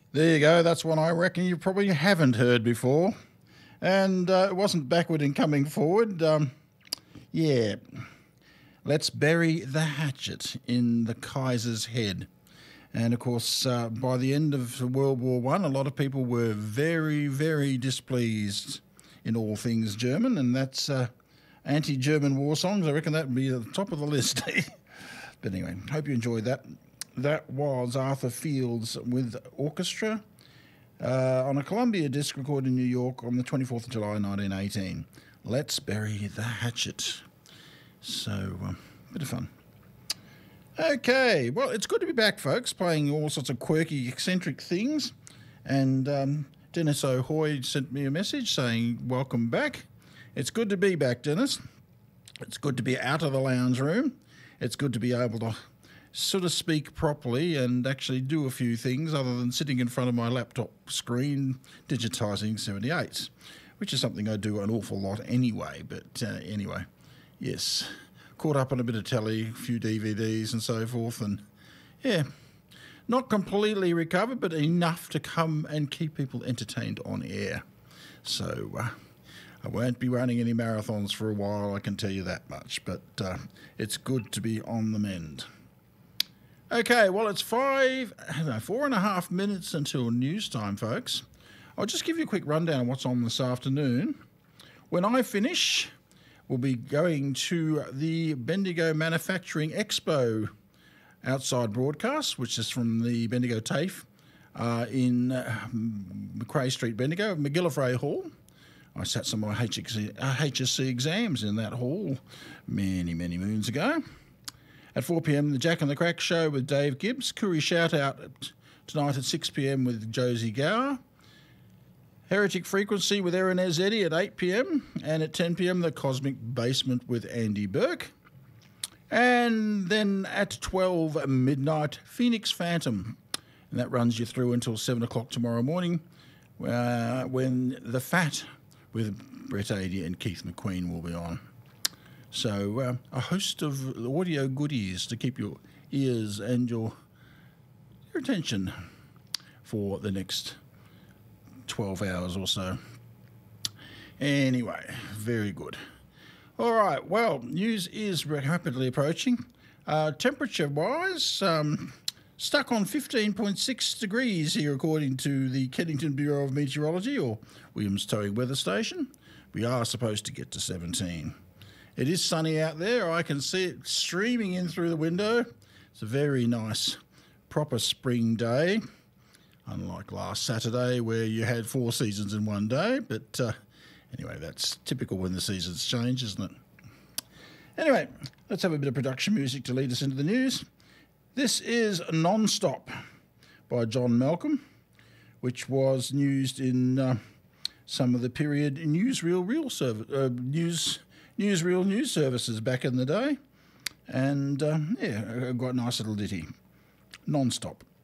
There you go. That's one I reckon you probably haven't heard before. And it wasn't backward in coming forward. Yeah. Let's bury the hatchet in the Kaiser's head. And, of course, by the end of World War I, a lot of people were very, very displeased in all things German. And that's anti-German war songs. I reckon that would be at the top of the list. But anyway, hope you enjoyed that. That was Arthur Fields with orchestra on a Columbia disc recorded in New York on the 24th of July 1918. Let's bury the hatchet. So, bit of fun. Okay, well, it's good to be back, folks, playing all sorts of quirky, eccentric things. And Dennis O'Hoy sent me a message saying, welcome back. It's good to be back, Dennis. It's good to be out of the lounge room. It's good to be able to sort of speak properly and actually do a few things other than sitting in front of my laptop screen digitising 78s, which is something I do an awful lot anyway. But anyway, yes, caught up on a bit of telly, a few DVDs and so forth, and yeah, not completely recovered, but enough to come and keep people entertained on air. So I won't be running any marathons for a while, I can tell you that much, but it's good to be on the mend. Okay, well, it's 4.5 minutes until news time, folks. I'll just give you a quick rundown of what's on this afternoon. When I finish, we'll be going to the Bendigo Manufacturing Expo outside broadcast, which is from the Bendigo TAFE in Macrae Street, Bendigo, McGillivray Hall. I sat some of my HSC exams in that hall many, many moons ago. At 4 p.m, the Jack and the Crack Show with Dave Gibbs. Koori Shout Out tonight at 6 p.m. with Josie Gower. Heretic Frequency with Erin Ezzetti at 8 p.m. And at 10 p.m, the Cosmic Basement with Andy Burke. And then at 12 midnight, Phoenix Phantom. And that runs you through until 7 o'clock tomorrow morning when The Fat with Brett Adey and Keith McQueen will be on. So a host of audio goodies to keep your ears and your attention for the next 12 hours or so. Anyway, very good. All right, well, news is rapidly approaching. Temperature-wise, stuck on 15.6 degrees here according to the Kennington Bureau of Meteorology, or Williams Towing Weather Station. We are supposed to get to 17. It is sunny out there. I can see it streaming in through the window. It's a very nice, proper spring day, unlike last Saturday where you had 4 seasons in one day. But anyway, that's typical when the seasons change, isn't it? Anyway, let's have a bit of production music to lead us into the news. This is Non-Stop by John Malcolm, which was used in some of the period newsreel news services back in the day. And yeah, quite a nice little ditty. Non-Stop.